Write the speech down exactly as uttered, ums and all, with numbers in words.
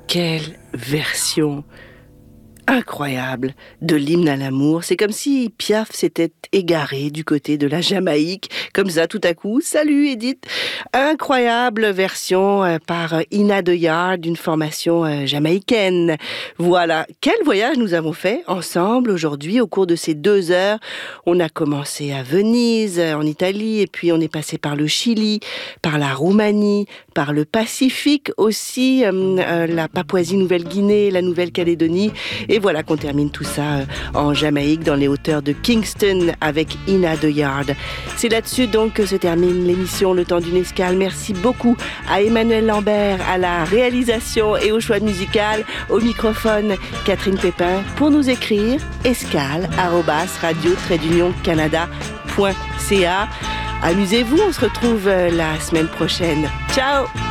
Quelle version incroyable de l'hymne à l'amour. C'est comme si Piaf s'était égaré du côté de la Jamaïque, comme ça tout à coup. Salut Edith. Incroyable version euh, par Ina De Yard, d'une formation euh, jamaïcaine. Voilà, quel voyage nous avons fait ensemble aujourd'hui au cours de ces deux heures. On a commencé à Venise, en Italie, et puis on est passé par le Chili, par la Roumanie, par le Pacifique aussi, euh, euh, la Papouasie-Nouvelle-Guinée, la Nouvelle-Calédonie. Et voilà qu'on termine tout ça euh, en Jamaïque, dans les hauteurs de Kingston, avec Ina De Yard. C'est là-dessus donc que se termine l'émission Le Temps d'une Escale. Merci beaucoup à Emmanuel Lambert, à la réalisation et au choix musical. Au microphone, Catherine Pépin. Pour nous écrire, escale arobase radio trait d'union canada point c a. Amusez-vous, on se retrouve la semaine prochaine. Ciao!